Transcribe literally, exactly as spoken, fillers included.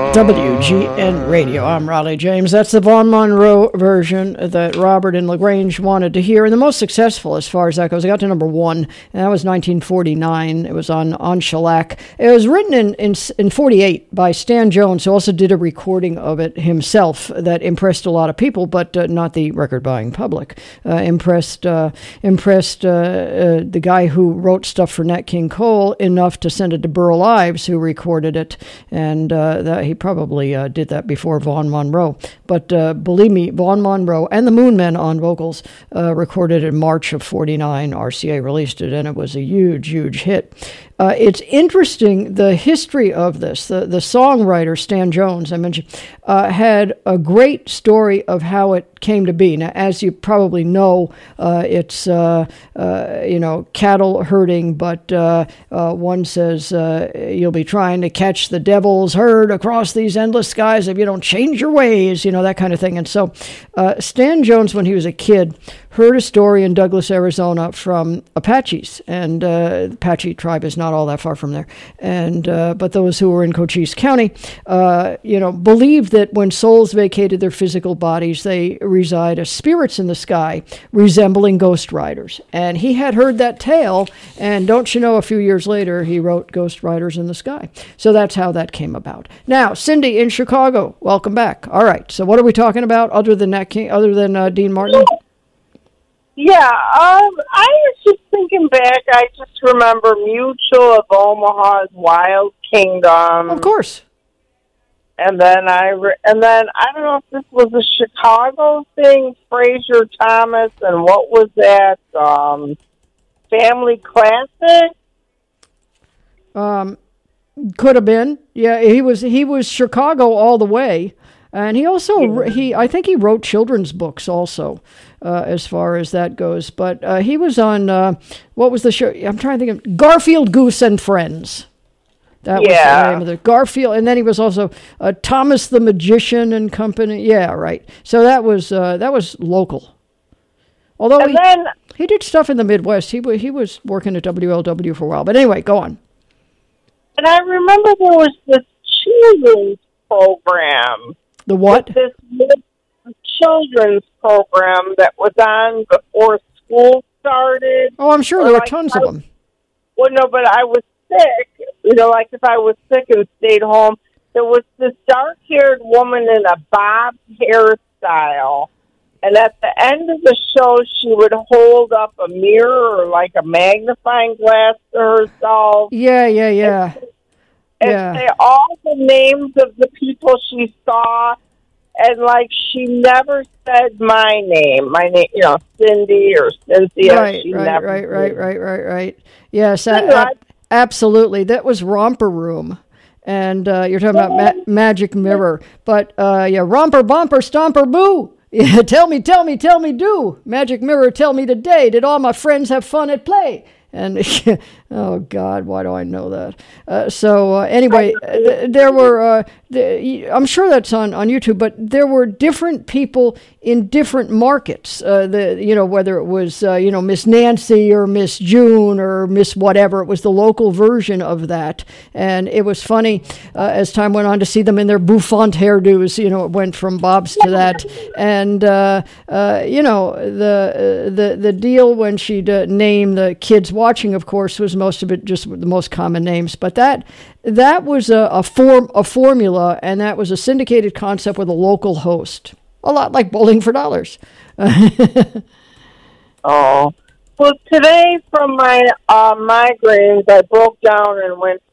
W G N Radio. I'm Raleigh James. That's the Vaughn Monroe version that Robert in LaGrange wanted to hear, and the most successful as far as that goes. It got to number one, and that was nineteen forty-nine. It was on, on shellac. It was written in, in, in forty-eight by Stan Jones, who also did a recording of it himself that impressed a lot of people, but uh, not the record-buying public. Uh, impressed uh, impressed uh, uh, the guy who wrote stuff for Nat King Cole enough to send it to Burl Ives, who recorded it, and uh, that he probably uh, did that before Vaughn Monroe. But uh, believe me, Vaughn Monroe and the Moonmen on vocals uh, recorded in March of forty-nine. R C A released it, and it was a huge, huge hit. Uh, it's interesting, the history of this. The, the songwriter, Stan Jones, I mentioned, uh, had a great story of how it came to be. Now, as you probably know, uh, it's, uh, uh, you know, cattle herding, but uh, uh, one says uh, you'll be trying to catch the devil's herd across these endless skies if you don't change your ways, you know, that kind of thing. And so uh, Stan Jones, when he was a kid, heard a story in Douglas, Arizona from Apaches, and uh, the Apache tribe is not all that far from there. And uh, but those who were in Cochise County, uh, you know, believed that when souls vacated their physical bodies, they reside as spirits in the sky, resembling ghost riders. And he had heard that tale, and don't you know, a few years later, he wrote Ghost Riders in the Sky. So that's how that came about. Now, Cindy in Chicago, welcome back. All right, so what are we talking about other than Nat King, other than uh, Dean Martin? Yeah, um, I was just thinking back. I just remember Mutual of Omaha's Wild Kingdom. Of course. And then I, re- and then I don't know if this was a Chicago thing. Fraser Thomas, and what was that? Um, Family Classic. Um, could have been. Yeah, he was. He was Chicago all the way. And he also, he I think he wrote children's books also, uh, as far as that goes. But uh, he was on, uh, what was the show? I'm trying to think of, Garfield, Goose, and Friends. That yeah. was the name of the Garfield. And then he was also uh, Thomas the Magician and Company. Yeah, right. So that was uh, that was local. Although and he, then, he did stuff in the Midwest. He, he was working at W L W for a while. But anyway, go on. And I remember there was this children's program. The what? This children's program that was on before school started. Oh, I'm sure there were like tons I, of them. Well, no, but I was sick. You know, like if I was sick and stayed home, there was this dark-haired woman in a bob hairstyle. And at the end of the show, she would hold up a mirror or like a magnifying glass to herself. Yeah, yeah, yeah. And yeah. say all the names of the people she saw, and like she never said my name, my name, you know, Cindy or Cynthia. Right, she right, never right, did. right, right, right, right. Yes, a- a- absolutely. That was Romper Room, and uh, you're talking about ma- Magic Mirror. But uh, yeah, Romper, Bumper, Stomper, Boo. Yeah, tell me, tell me, tell me, do. Magic Mirror, tell me today. Did all my friends have fun at play? And oh God, why do I know that? Uh, so uh, anyway, th- there were. Uh, th- I'm sure that's on, on YouTube, but there were different people in different markets. Uh, the you know whether it was uh, you know Miss Nancy or Miss June or Miss whatever. It was the local version of that, and it was funny uh, as time went on to see them in their bouffant hairdos. You know, it went from bobs to that, and uh, uh, you know the uh, the the deal when she'd uh, name the kids watching, of course, was most of it just the most common names. But that that was a, a form a formula, and that was a syndicated concept with a local host, a lot like Bowling for Dollars. Oh, well, today from my uh, migraines, I broke down and went